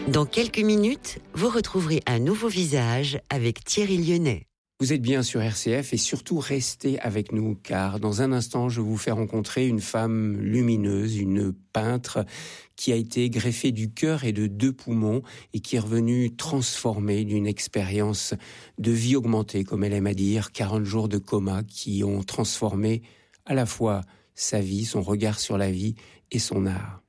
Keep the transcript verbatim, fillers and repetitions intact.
Dans quelques minutes, vous retrouverez un nouveau visage avec Thierry Lyonnais. Vous êtes bien sur R C F et surtout restez avec nous car dans un instant je vais vous faire rencontrer une femme lumineuse, une peintre qui a été greffée du cœur et de deux poumons et qui est revenue transformée d'une expérience de vie augmentée, comme elle aime à dire, quarante jours de coma qui ont transformé à la fois sa vie, son regard sur la vie et son art.